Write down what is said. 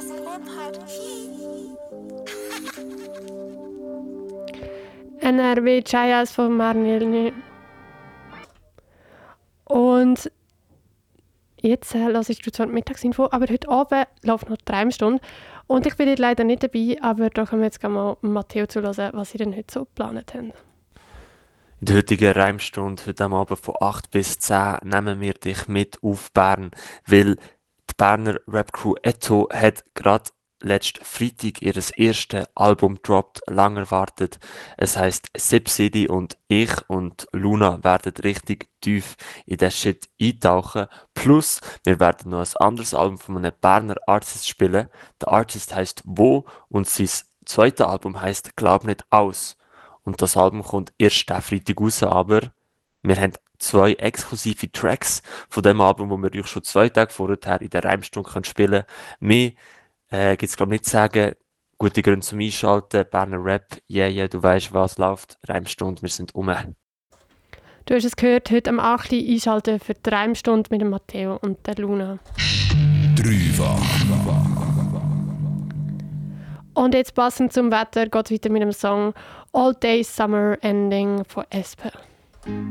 NRW Chayas von Marnelny. Und jetzt hörst du zwar die Mittagsinfo, aber heute Abend läuft noch die Reimstunde. Und ich bin leider nicht dabei, aber da können wir jetzt mal Matteo zuhören, was sie denn heute so geplant haben. In der heutigen Reimstunde, heute am Abend von 8 bis 10, nehmen wir dich mit auf Bern, weil die Berner Rap-Crew Etto hat gerade letzten Freitag ihr erstes Album gedroppt, lang erwartet. Es heisst Sip City und ich und Luna werden richtig tief in den Shit eintauchen. Plus, wir werden noch ein anderes Album von einem Berner Artist spielen. Der Artist heisst Wo und sein zweites Album heisst Glaub nicht aus. Und das Album kommt erst diesen Freitag raus, aber wir haben 2 exklusive Tracks von dem Album, wo wir euch schon 2 Tage vorher in der Reimstunde spielen können. Mehr gibt es, glaube ich, nicht zu sagen. Gute Gründe zum Einschalten. Berner Rap, yeah, du weißt, was läuft. Reimstunde, wir sind um. Du hast es gehört, heute am 8. Uhr einschalten für die Reimstunde mit dem Matteo und der Luna. Dreifach. Und jetzt passend zum Wetter geht es weiter mit dem Song All Day Summer Ending von Esper.